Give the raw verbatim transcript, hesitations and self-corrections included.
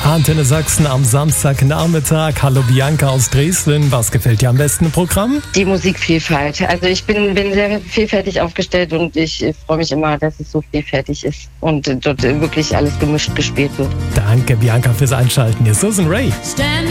Antenne Sachsen am Samstagnachmittag. Hallo Bianca aus Dresden. Was gefällt dir am besten im Programm? Die Musikvielfalt. Also ich bin, bin sehr vielfältig aufgestellt und ich freue mich immer, dass es so vielfältig ist und dort wirklich alles gemischt gespielt wird. Danke Bianca fürs Einschalten. Hier ist Susan Ray.